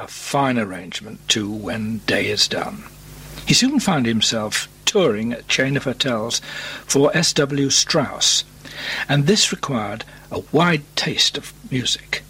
a fine arrangement too when day is done. He soon found himself touring a chain of hotels for S.W. Strauss, and this required a wide taste of music.